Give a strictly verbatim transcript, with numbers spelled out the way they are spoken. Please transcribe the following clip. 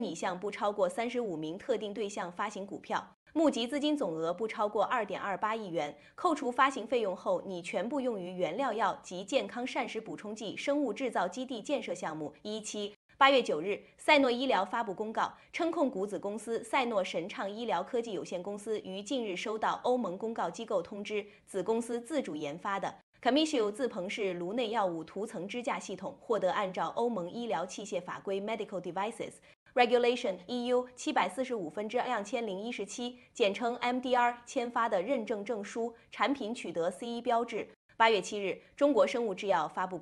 拟向不超过三十五名特定对象发行股票，募集资金总额不超过二点二八亿元，扣除发行费用后，拟全部用于原料药及健康膳食补充剂生物制造基地建设项目。一期。八月九日，赛诺医疗发布公告，称控股子公司赛诺神畅医疗科技有限公司于近日收到欧盟公告机构通知，子公司自主研发的 Commissio 自鹏氏颅内药物涂层支架系统获得按照欧盟医疗器械法规 Medical Devices Regulation E U 七百四十五分之两千零一十七，简称 M D R 签发的认证证书，产品取得 C E 标志。八月七日，中国生物制药发布。